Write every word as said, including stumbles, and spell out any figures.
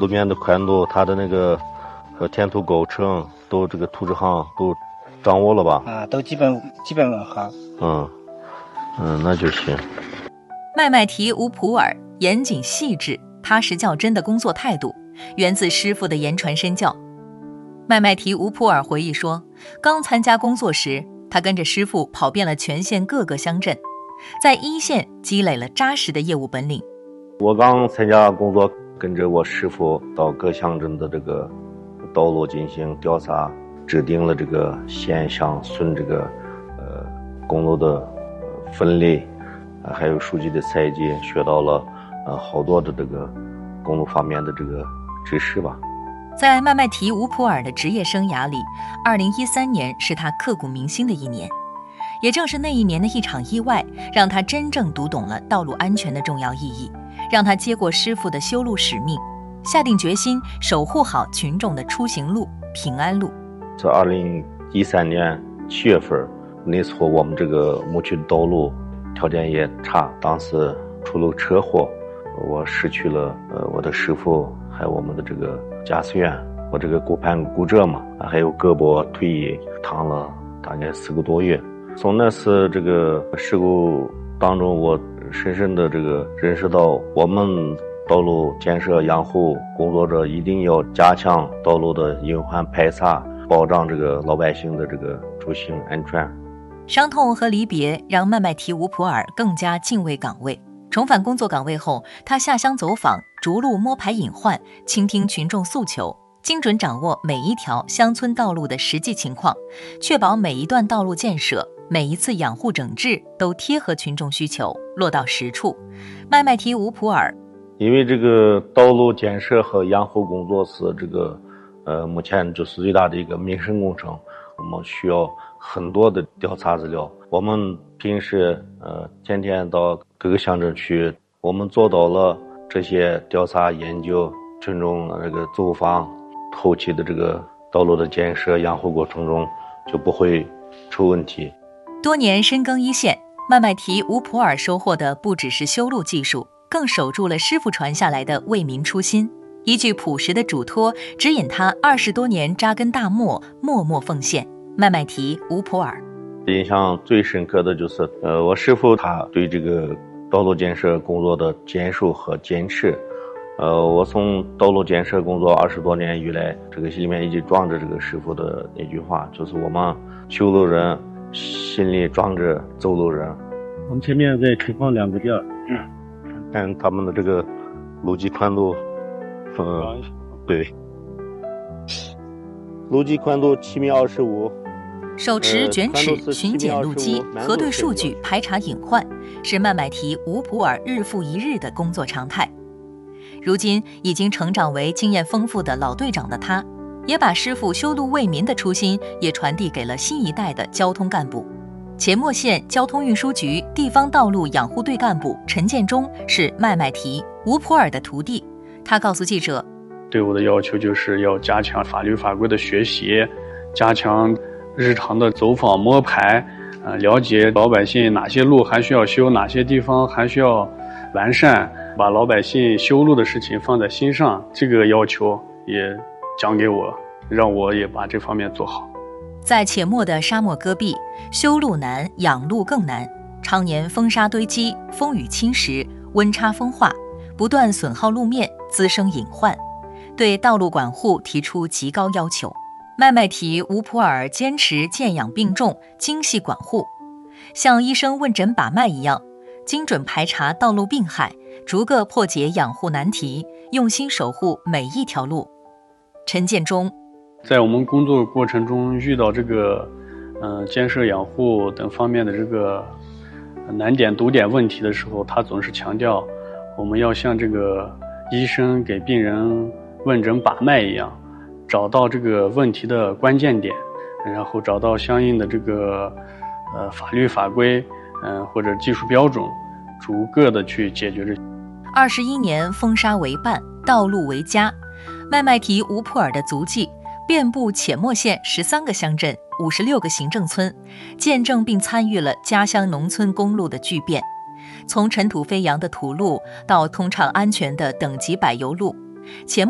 路面的宽度，它的那个和填土构成都这个土质行都掌握了吧？ 啊，都基本基本吻合。 嗯嗯，那就行。 麦麦提吴普洱严谨细致、踏实较真的工作态度，源自师傅的言传身教。麦麦提吴普洱回忆说，刚参加工作时，他跟着师傅跑遍了全县各个乡镇，在一线积累了扎实的业务本领。 我刚参加工作，跟着我师傅到各乡镇的这个道路进行调查，制定了这个县乡村这个呃公路的分类，呃、还有书籍的采集，学到了呃好多的这个公路方面的这个知识吧。 在麦麦提吴普洱的职业生涯里，二零一三年是他刻骨铭心的一年。也正是那一年的一场意外，让他真正读懂了道路安全的重要意义，让他接过师傅的修路使命，下定决心守护好群众的出行路、平安路。 在二零一三年七月份，那时候我们这个牧区的道路条件也差，当时出了车祸，我失去了呃我的师傅，还有我们的这个驾驶员，我这个骨盘骨折嘛，还有胳膊腿翼躺了大概四个多月。从那次这个事故当中，我深深的这个认识到，我们道路建设养护工作者一定要加强道路的隐患排查，保障这个老百姓的这个出行安全。 伤痛和离别让麦麦提吴普洱更加敬畏岗位。重返工作岗位后，他下乡走访，逐路摸排隐患，倾听群众诉求，精准掌握每一条乡村道路的实际情况，确保每一段道路建设、每一次养护整治都贴合群众需求，落到实处。麦麦提吴普洱， 因为这个道路建设和养护工作是这个呃目前就是最大的一个民生工程，我们需要很多的调查资料。我们平时呃天天到各个乡镇去，我们做到了这些调查研究，群众这个走访，后期的这个道路的建设养护过程中就不会出问题。 多年深耕一线，麦麦提吴普洱收获的不只是修路技术，更守住了师傅传下来的为民初心。一句朴实的嘱托，指引他二十多年扎根大漠，默默奉献。麦麦提吴普洱， 印象最深刻的就是，呃，我师傅他对这个道路建设工作的坚守和坚持。呃，我从道路建设工作二十多年以来，这个心里面一直装着这个师傅的那句话，就是我们修路人心里装着走路人。 我们前面再停放两个店， 嗯，看他们的这个路基宽度，呃，对，路基宽度七米二十五。 手持卷尺巡检路基，核对数据，排查隐患，是麦麦提吴普洱日复一日的工作常态。如今已经成长为经验丰富的老队长的他，也把师傅修路为民的初心也传递给了新一代的交通干部。阡陌县交通运输局地方道路养护队干部陈建忠是麦麦提吴普洱的徒弟，他告诉记者， 对我的要求就是要加强法律法规的学习，加强日常的走访摸排，呃，了解老百姓哪些路还需要修，哪些地方还需要完善，把老百姓修路的事情放在心上。这个要求也讲给我，让我也把这方面做好。 在阡陌的沙漠戈壁，修路难，养路更难，常年风沙堆积，风雨侵蚀，温差风化，不断损耗路面，滋生隐患，对道路管护提出极高要求。麦麦提吴普洱坚持见养并重，精细管护，像医生问诊把脉一样，精准排查道路病害，逐个破解养护难题，用心守护每一条路。陈建忠， 在我们工作过程中遇到这个呃建设养护等方面的这个难点堵点问题的时候，他总是强调我们要像这个医生给病人问诊把脉一样，找到这个问题的关键点，然后找到相应的这个呃法律法规，嗯、呃、或者技术标准，逐个的去解决这。 二十一年风沙为伴，道路为家，麦麦提吴普洱的足迹遍布阡陌县十三个乡镇、五十六个行政村，见证并参与了家乡农村公路的巨变，从尘土飞扬的土路到通畅安全的等级柏油路，阡陌